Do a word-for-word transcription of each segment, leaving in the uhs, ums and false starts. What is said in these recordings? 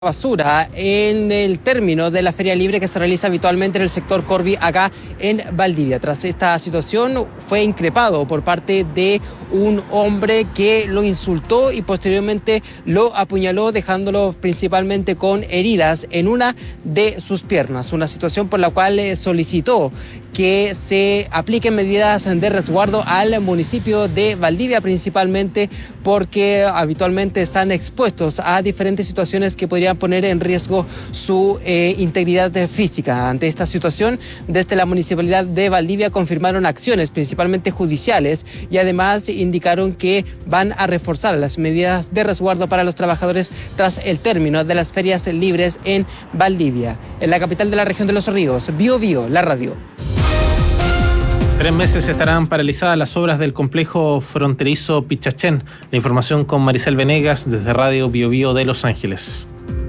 basura en el término de la feria libre que se realiza habitualmente en el sector Corby acá en Valdivia. Tras esta situación fue increpado por parte de un hombre que lo insultó y posteriormente lo apuñaló, dejándolo principalmente con heridas en una de sus piernas, una situación por la cual solicitó que se apliquen medidas de resguardo al municipio de Valdivia, principalmente porque habitualmente están expuestos a diferentes situaciones que podrían poner en riesgo su eh, integridad física. Ante esta situación, desde la Municipalidad de Valdivia confirmaron acciones principalmente judiciales y además indicaron que van a reforzar las medidas de resguardo para los trabajadores tras el término de las ferias libres en Valdivia. En la capital de la región de Los Ríos, Bio Bio, la radio. Tres meses estarán paralizadas las obras del complejo fronterizo Pichachén. La información con Maricel Venegas desde Radio Bio Bio de Los Ángeles.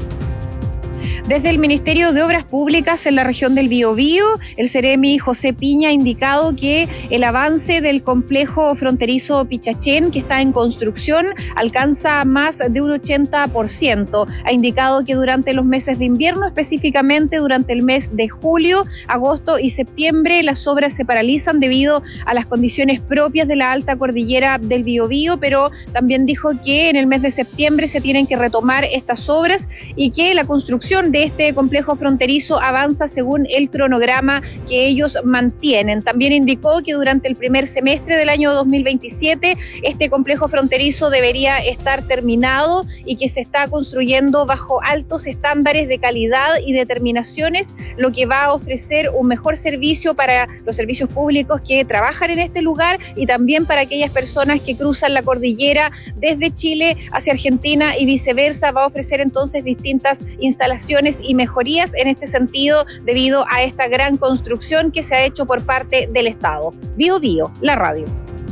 Desde el Ministerio de Obras Públicas en la región del Biobío, el Seremi José Piña ha indicado que el avance del complejo fronterizo Pichachén, que está en construcción, alcanza más de un ochenta por ciento. Ha indicado que durante los meses de invierno, específicamente durante el mes de julio, agosto y septiembre, las obras se paralizan debido a las condiciones propias de la alta cordillera del Biobío, pero también dijo que en el mes de septiembre se tienen que retomar estas obras y que la construcción de este complejo fronterizo avanza según el cronograma que ellos mantienen. También indicó que durante el primer semestre del año dos mil veintisiete este complejo fronterizo debería estar terminado y que se está construyendo bajo altos estándares de calidad y determinaciones, lo que va a ofrecer un mejor servicio para los servicios públicos que trabajan en este lugar y también para aquellas personas que cruzan la cordillera desde Chile hacia Argentina y viceversa. Va a ofrecer entonces distintas instalaciones y mejorías en este sentido debido a esta gran construcción que se ha hecho por parte del Estado. Bio Bio, la radio.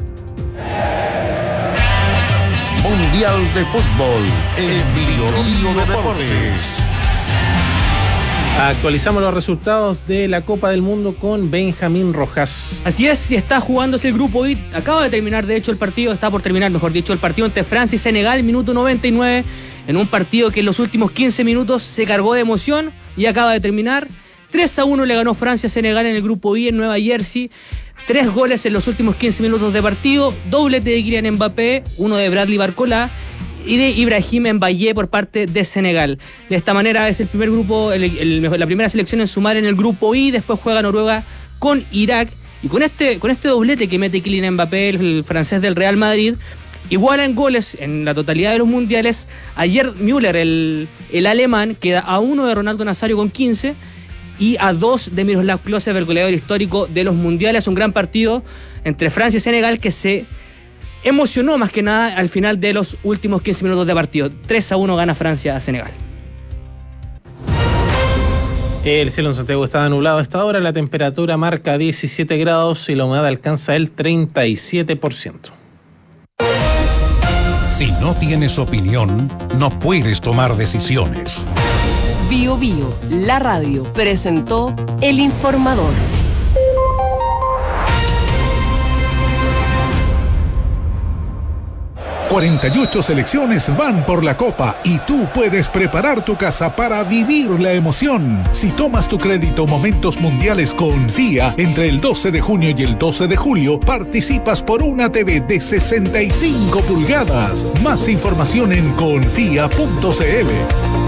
Mundial de Fútbol, el Bio Bio Deportes. Actualizamos los resultados de la Copa del Mundo con Benjamín Rojas. Así es, está jugándose el grupo I. Acaba de terminar, de hecho, el partido, está por terminar, mejor dicho, el partido entre Francia y Senegal, minuto noventa y nueve, en un partido que en los últimos quince minutos se cargó de emoción y acaba de terminar. tres a uno le ganó Francia a Senegal en el grupo I en Nueva Jersey. Tres goles en los últimos quince minutos de partido, doblete de Kylian Mbappé, uno de Bradley Barcola y de Ibrahim Mbaye por parte de Senegal. De esta manera es el primer grupo, el, el, la primera selección en sumar en el grupo I. Después juega Noruega con Irak y con este, con este doblete que mete Kylian Mbappé, el, el francés del Real Madrid, iguala en goles en la totalidad de los mundiales. Ayer Müller, el, el alemán, queda a uno de Ronaldo Nazario con quince y a dos de Miroslav Klose, el goleador histórico de los mundiales. Un gran partido entre Francia y Senegal que se emocionó más que nada al final de los últimos quince minutos de partido. tres a uno gana Francia a Senegal. El cielo en Santiago está nublado a esta hora, la temperatura marca diecisiete grados y la humedad alcanza el treinta y siete por ciento. Si no tienes opinión, no puedes tomar decisiones. Bio Bio, la radio, presentó El Informador. cuarenta y ocho selecciones van por la Copa y tú puedes preparar tu casa para vivir la emoción. Si tomas tu crédito Momentos Mundiales Confía entre el doce de junio y el doce de julio, participas por una T V de sesenta y cinco pulgadas. Más información en confía punto c l.